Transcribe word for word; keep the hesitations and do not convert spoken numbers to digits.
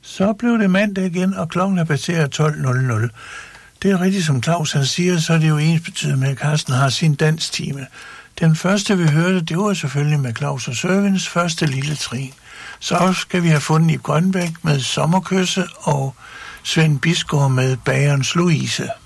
Så blev det mandag igen, og klokken er passeret tolv nul nul. Det er rigtigt, som Claus han siger, så er det jo ensbetydende med, at Carsten har sin danstime. Den første, vi hørte, det var selvfølgelig med Claus og Sørvins første lille trin. Så skal vi have fundet i Grønbæk med Sommerkysse og Svend Bisgaard med Bagerens Louise.